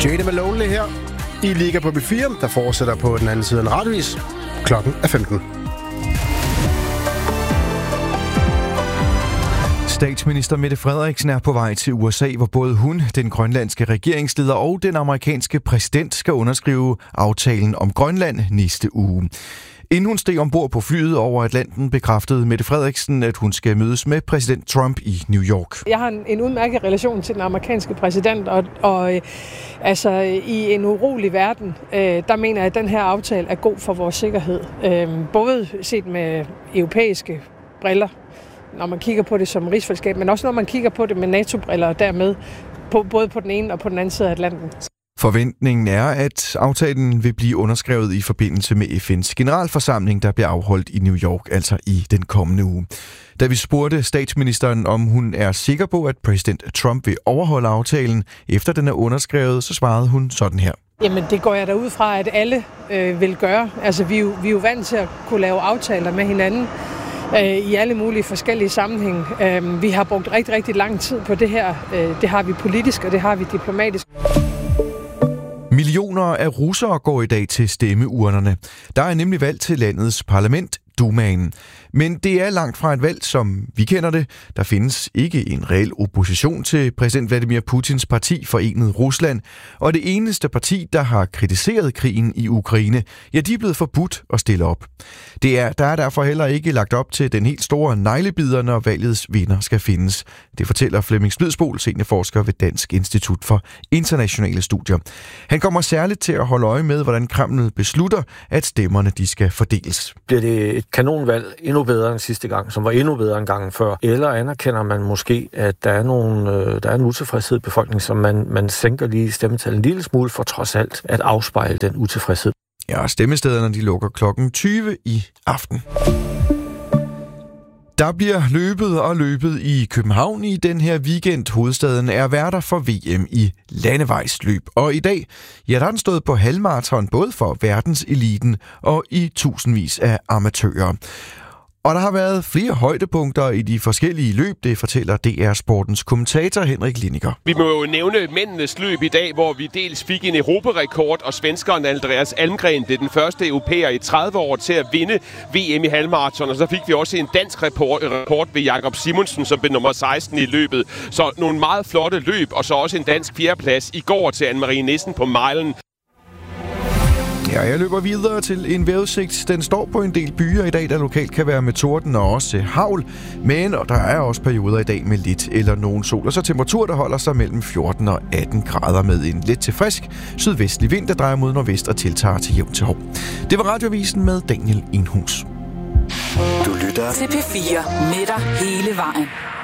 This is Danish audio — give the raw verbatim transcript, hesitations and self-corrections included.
Jada med Lonely her i Liga på B fire, der fortsætter på den anden side af en radiovis. Klokken er femten. Statsminister Mette Frederiksen er på vej til U S A, hvor både hun, den grønlandske regeringsleder og den amerikanske præsident skal underskrive aftalen om Grønland næste uge. Inden hun steg ombord på flyet over Atlanten, bekræftede Mette Frederiksen, at hun skal mødes med præsident Trump i New York. Jeg har en, en udmærket relation til den amerikanske præsident, og, og øh, altså, i en urolig verden, øh, der mener jeg, at den her aftale er god for vores sikkerhed. Øh, både set med europæiske briller, når man kigger på det som rigsfællesskab, men også når man kigger på det med NATO-briller, og dermed på, både på den ene og på den anden side af Atlanten. Forventningen er, at aftalen vil blive underskrevet i forbindelse med F N's generalforsamling, der bliver afholdt i New York, altså i den kommende uge. Da vi spurgte statsministeren, om hun er sikker på, at præsident Trump vil overholde aftalen, efter den er underskrevet, så svarede hun sådan her. Jamen, det går jeg da ud fra, at alle øh, vil gøre. Altså, vi er, jo, vi er jo vant til at kunne lave aftaler med hinanden øh, i alle mulige forskellige sammenhænge. Øh, vi har brugt rigtig, rigtig lang tid på det her. Øh, det har vi politisk, og det har vi diplomatisk. Millioner af russere går i dag til stemmeurnerne. Der er nemlig valg til landets parlament, Dumaen. Men det er langt fra et valg, som vi kender det. Der findes ikke en reel opposition til præsident Vladimir Putins parti Forenet Rusland. Og det eneste parti, der har kritiseret krigen i Ukraine, ja, de er blevet forbudt at stille op. Det er, der er derfor heller ikke lagt op til den helt store neglebider, når valgets vinder skal findes. Det fortæller Flemming Splidsbol, seniorforsker ved Dansk Institut for Internationale Studier. Han kommer særligt til at holde øje med, hvordan Kreml beslutter, at stemmerne de skal fordeles. Bliver det et kanonvalg endnu bedre end sidste gang, som var endnu bedre end gangen før? Eller anerkender man måske, at der er, nogle, øh, der er en utilfredshed i befolkningen, som man, man sænker lige stemmetallet en lille smule for trods alt at afspejle den utilfredshed? Ja, stemmestederne de lukker klokken tyve i aften. Der bliver løbet og løbet i København i den her weekend. Hovedstaden er værter for V M i landevejsløb. Og i dag, ja, der er den stået på halvmarathon både for verdenseliten og i tusindvis af amatører. Og der har været flere højdepunkter i de forskellige løb, det fortæller D R Sportens kommentator Henrik Linniker. Vi må jo nævne mændenes løb i dag, hvor vi dels fik en europarekord, og svenskeren Andreas Almgren blev den første europæer i tredive år til at vinde V M i halvmarathon. Og så fik vi også en dansk rekord ved Jakob Simonsen, som blev nummer seksten i løbet. Så nogle meget flotte løb, og så også en dansk fjerdeplads i går til Anne-Marie Nissen på milen. Ja, jeg løber videre til en vejrudsigt. Den står på en del byer i dag, der lokalt kan være med torden og også hagl. Men og der er også perioder i dag med lidt eller nogen sol. Og så temperatur, der holder sig mellem fjorten og atten grader med en let til frisk sydvestlig vind, der drejer mod nordvest og tiltager til jævn til hård. Det var Radioavisen med Daniel Enhus. Du lytter til P fire med dig hele vejen.